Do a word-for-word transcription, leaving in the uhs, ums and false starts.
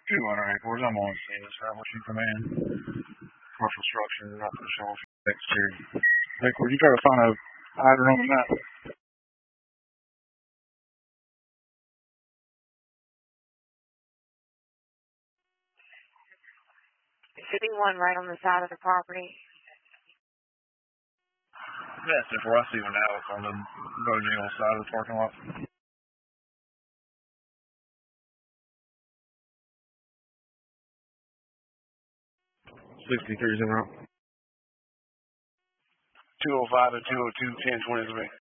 two one eight fours, I'm on scene, establishing command. Commercial structure, not for show exterior. Rick, would you try to find a hydrant on the map? Should be one right on the side of the property. Yes, therefore I see one now. It's on the Bojangles side of the parking lot. sixty-three zero. two oh five to two oh two, ten twenty-three.